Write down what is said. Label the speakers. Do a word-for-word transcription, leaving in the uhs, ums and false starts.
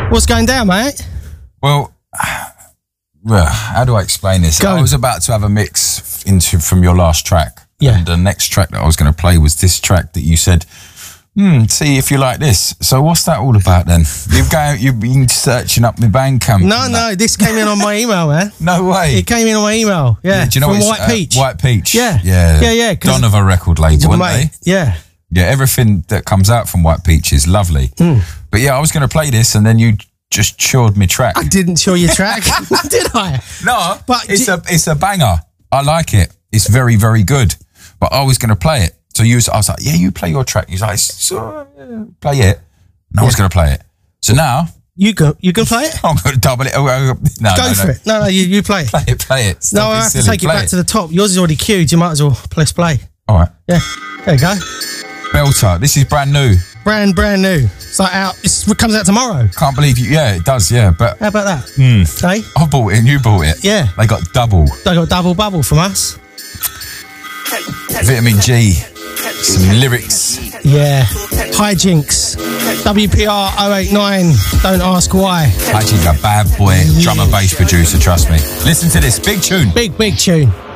Speaker 1: What's going down, mate?
Speaker 2: Well, well, how do I explain this?
Speaker 1: Go.
Speaker 2: I was about to have a mix into from your last track.
Speaker 1: Yeah.
Speaker 2: And the next track that I was going to play was this track that you said, hmm, see if you like this. So what's that all about then? You've, going, you've been searching up my Bandcamp.
Speaker 1: No, no, this came in on my email, man.
Speaker 2: No way.
Speaker 1: It came in on my email, yeah.
Speaker 2: Yeah, do you know
Speaker 1: from
Speaker 2: what
Speaker 1: White
Speaker 2: it's, uh,
Speaker 1: Peach.
Speaker 2: White Peach.
Speaker 1: Yeah.
Speaker 2: Yeah.
Speaker 1: Yeah, yeah.
Speaker 2: Donovan record label, weren't
Speaker 1: Mate,
Speaker 2: they?
Speaker 1: yeah.
Speaker 2: Yeah, everything that comes out from White Peach is lovely.
Speaker 1: Mm.
Speaker 2: But yeah, I was going to play this and then you just chawed me track.
Speaker 1: I didn't show your track, did I?
Speaker 2: No,
Speaker 1: But
Speaker 2: it's
Speaker 1: di-
Speaker 2: a it's a banger. I like it. It's very, very good. But I was going to play it. So you was, I was like, yeah, you play your track. He's like, so, yeah, play it. And I was going to play it. So now...
Speaker 1: You go. You can play it?
Speaker 2: I'm going to double it. Oh, oh, oh. No,
Speaker 1: Go
Speaker 2: no,
Speaker 1: for
Speaker 2: no.
Speaker 1: it. No, no, you, you play it.
Speaker 2: Play it, play it. Stop
Speaker 1: No, I
Speaker 2: being
Speaker 1: have to
Speaker 2: silly.
Speaker 1: take it
Speaker 2: Play
Speaker 1: back to the top. Yours is already queued. You might as well press play.
Speaker 2: All right.
Speaker 1: Yeah. There you go.
Speaker 2: Belter. This is brand new.
Speaker 1: Brand, brand new. It's like out. It's, it comes out tomorrow.
Speaker 2: Can't believe you. Yeah, it does. Yeah, but
Speaker 1: How about that?
Speaker 2: mm,
Speaker 1: Hey?
Speaker 2: I bought it and you bought it.
Speaker 1: Yeah.
Speaker 2: They got double.
Speaker 1: They got double bubble from us.
Speaker 2: Vitamin G. Some lyrics.
Speaker 1: Yeah. Hijinks. W P R oh eight nine. Don't ask why.
Speaker 2: Actually, a bad boy, drum and bass producer, trust me. Listen to this. Big tune.
Speaker 1: Big, big tune.